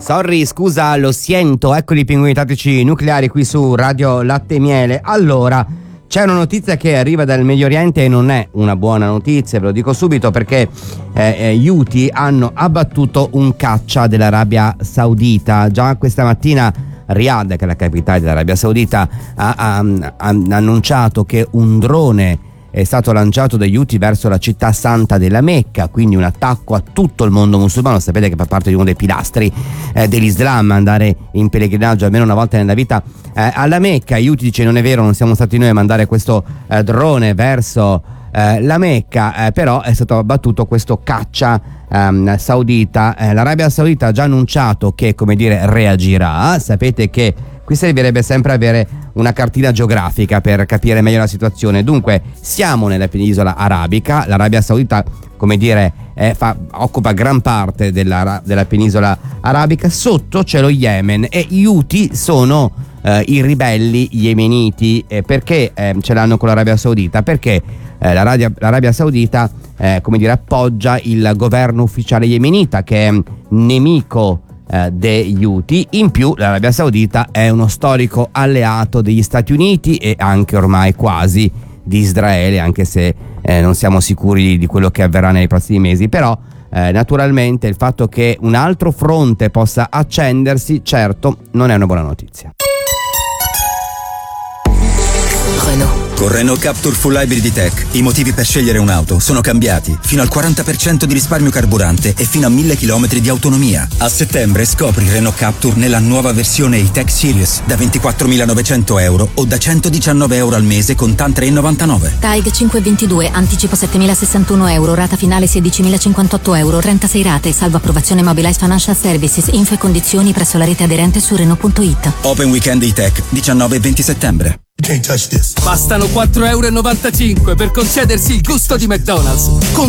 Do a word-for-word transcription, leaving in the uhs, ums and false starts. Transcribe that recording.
Sorry, scusa, lo siento, eccoli i pinguini tattici nucleari qui su Radio Latte e Miele. Allora, c'è una notizia che arriva dal Medio Oriente e non è una buona notizia, ve lo dico subito, perché eh, gli Houthi hanno abbattuto un caccia dell'Arabia Saudita. Già questa mattina Riyadh, che è la capitale dell'Arabia Saudita, ha, ha, ha annunciato che un drone è stato lanciato dagli Houthi verso la città santa della Mecca, quindi un attacco a tutto il mondo musulmano. Sapete che fa parte di uno dei pilastri eh, dell'Islam andare in pellegrinaggio almeno una volta nella vita eh, alla Mecca. Gli Houthi dice: non è vero, non siamo stati noi a mandare questo eh, drone verso eh, la Mecca, eh, però è stato abbattuto questo caccia ehm, saudita. Eh, L'Arabia Saudita ha già annunciato che, come dire, reagirà. Sapete che qui servirebbe sempre avere una cartina geografica per capire meglio la situazione. Dunque, siamo nella penisola arabica. L'Arabia Saudita, come dire, eh, fa, occupa gran parte della, della penisola arabica. Sotto c'è lo Yemen e gli Houthi sono eh, i ribelli yemeniti. Eh, perché eh, ce l'hanno con l'Arabia Saudita? Perché eh, l'Arabia, l'Arabia Saudita eh, come dire, appoggia il governo ufficiale yemenita, che è nemico Eh, degli Houthi. In più l'Arabia Saudita è uno storico alleato degli Stati Uniti e anche ormai quasi di Israele, anche se eh, non siamo sicuri di quello che avverrà nei prossimi mesi. Però eh, naturalmente il fatto che un altro fronte possa accendersi, certo, non è una buona notizia. Renault. Con Renault Captur Full Hybrid E-Tech i motivi per scegliere un'auto sono cambiati. Fino al quaranta per cento di risparmio carburante e fino a mille chilometri di autonomia. A settembre scopri Renault Captur nella nuova versione E-Tech Series da ventiquattromilanovecento euro o da centodiciannove euro al mese con TAN tre virgola novantanove. T A E G cinquecentoventidue, anticipo settemilasessantuno euro, rata finale sedicimilacinquantotto euro, trentasei rate, salvo approvazione Mobilize Financial Services, info e condizioni presso la rete aderente su Renault punto it. Open Weekend E-Tech diciannove e venti settembre. Bastano quattro virgola novantacinque euro per concedersi il gusto di McDonald's. Con